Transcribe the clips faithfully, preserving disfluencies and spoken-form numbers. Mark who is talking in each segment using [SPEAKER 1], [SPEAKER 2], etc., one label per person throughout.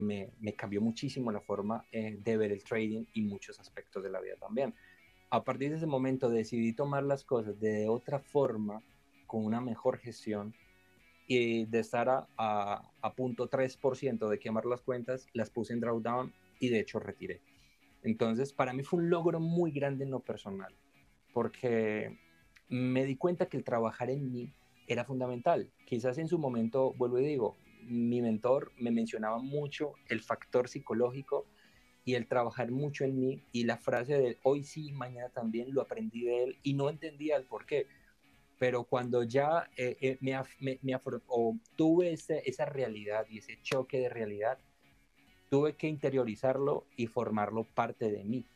[SPEAKER 1] me, me cambió muchísimo la forma eh, de ver el trading y muchos aspectos de la vida también. A partir de ese momento decidí tomar las cosas de otra forma, con una mejor gestión, y de estar a, a, a punto tres por ciento de quemar las cuentas, las puse en drawdown y de hecho retiré. Entonces, para mí fue un logro muy grande en lo personal, porque me di cuenta que el trabajar en mí era fundamental. Quizás en su momento, vuelvo y digo, mi mentor me mencionaba mucho el factor psicológico y el trabajar mucho en mí, y la frase de hoy sí, mañana también, lo aprendí de él y no entendía el por qué. Pero cuando ya eh, eh, me, me, me o tuve ese, esa realidad y ese choque de realidad, tuve que interiorizarlo y formarlo parte de mí.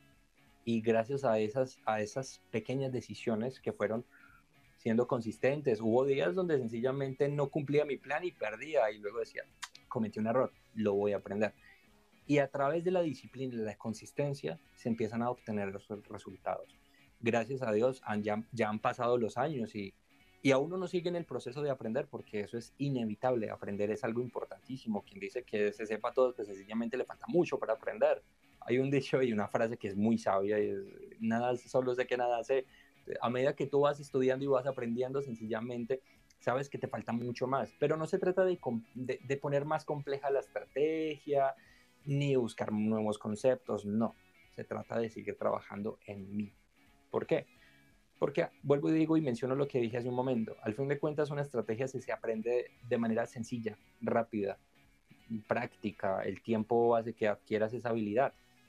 [SPEAKER 1] Y gracias a esas, a esas pequeñas decisiones que fueron siendo consistentes, hubo días donde sencillamente no cumplía mi plan y perdía, y luego decía, cometí un error, lo voy a aprender. Y a través de la disciplina y la consistencia se empiezan a obtener los resultados. Gracias a Dios han, ya, ya han pasado los años, y, y aún uno sigue en el proceso de aprender, porque eso es inevitable. Aprender es algo importantísimo. Quien dice que se sepa todo, pues sencillamente le falta mucho para aprender. Hay un dicho y una frase que es muy sabia, y es, nada, solo sé que nada sé. A medida que tú vas estudiando y vas aprendiendo, sencillamente sabes que te falta mucho más. Pero no se trata de, de, de poner más compleja la estrategia, ni buscar nuevos conceptos, no. Se trata de seguir trabajando en mí. ¿Por qué? Porque vuelvo y digo y menciono lo que dije hace un momento. Al fin de cuentas, una estrategia se, se aprende de manera sencilla, rápida, práctica. El tiempo hace que adquieras esa habilidad.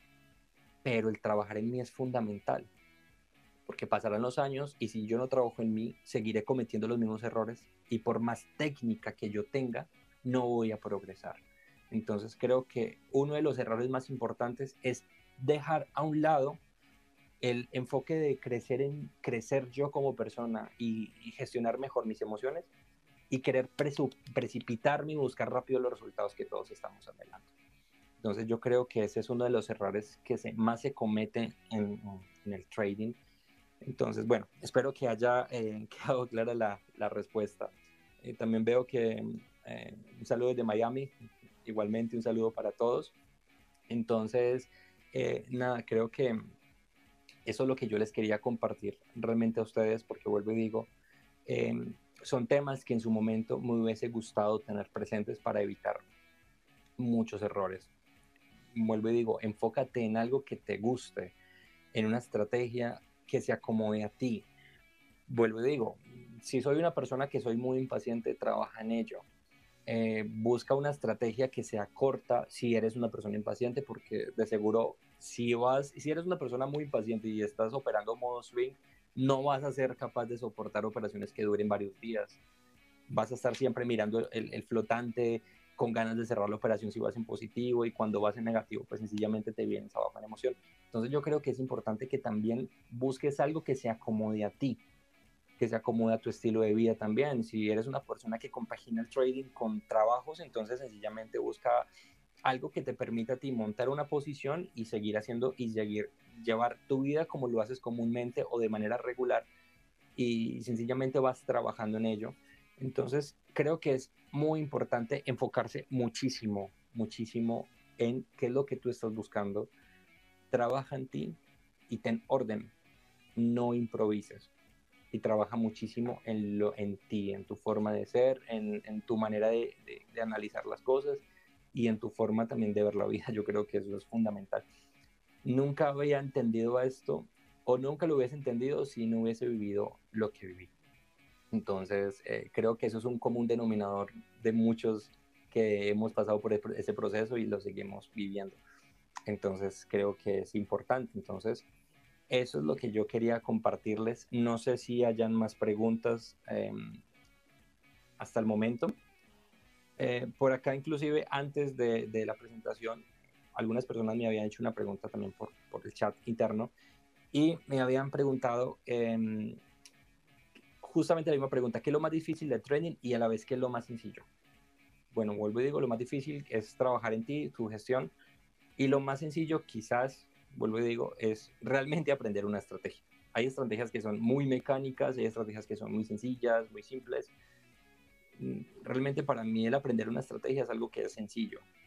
[SPEAKER 1] Pero el trabajar en mí es fundamental, porque pasarán los años y si yo no trabajo en mí, seguiré cometiendo los mismos errores, y por más técnica que yo tenga, no voy a progresar. Entonces creo que uno de los errores más importantes es dejar a un lado el enfoque de crecer en crecer yo como persona y, y gestionar mejor mis emociones, y querer precipitarme y buscar rápido los resultados que todos estamos anhelando. Entonces yo creo que ese es uno de los errores que se, más se cometen en, en el trading. Entonces, bueno, espero que haya eh, quedado clara la, la respuesta. Eh, también veo que eh, un saludo desde Miami, igualmente un saludo para todos. Entonces, eh, nada, creo que eso es lo que yo les quería compartir realmente a ustedes, porque vuelvo y digo, eh, son temas que en su momento me hubiese gustado tener presentes para evitar muchos errores. Vuelvo y digo, enfócate en algo que te guste, en una estrategia que se acomode a ti. Vuelvo y digo, si soy una persona que soy muy impaciente, trabaja en ello. Eh, busca una estrategia que sea corta si eres una persona impaciente, porque de seguro si vas, si eres una persona muy impaciente y estás operando modo swing, no vas a ser capaz de soportar operaciones que duren varios días. Vas a estar siempre mirando el, el flotante con ganas de cerrar la operación si vas en positivo, y cuando vas en negativo pues sencillamente te vienes abajo en emoción. Entonces yo creo que es importante que también busques algo que se acomode a ti, que se acomode a tu estilo de vida también. Si eres una persona que compagina el trading con trabajos, entonces sencillamente busca algo que te permita a ti montar una posición y seguir haciendo y seguir llevar tu vida como lo haces comúnmente o de manera regular, y sencillamente vas trabajando en ello. Entonces creo que es muy importante enfocarse muchísimo, muchísimo en qué es lo que tú estás buscando. Trabaja en ti y ten orden, no improvises, y trabaja muchísimo en, lo, en ti, en tu forma de ser, en, en tu manera de, de, de analizar las cosas, y en tu forma también de ver la vida. Yo creo que eso es fundamental. Nunca había entendido esto, o nunca lo hubiese entendido si no hubiese vivido lo que viví. Entonces eh, creo que eso es un común denominador de muchos que hemos pasado por ese proceso y lo seguimos viviendo. Entonces creo que es importante. Entonces eso es lo que yo quería compartirles. No sé si hayan más preguntas eh, hasta el momento. Eh, por acá, inclusive, antes de, de la presentación, algunas personas me habían hecho una pregunta también por, por el chat interno, y me habían preguntado eh, justamente la misma pregunta: ¿qué es lo más difícil del trading y a la vez qué es lo más sencillo? Bueno, vuelvo y digo, lo más difícil es trabajar en ti, tu gestión, y lo más sencillo quizás, vuelvo y digo, es realmente aprender una estrategia. Hay estrategias que son muy mecánicas, hay estrategias que son muy sencillas, muy simples. Realmente para mí el aprender una estrategia es algo que es sencillo.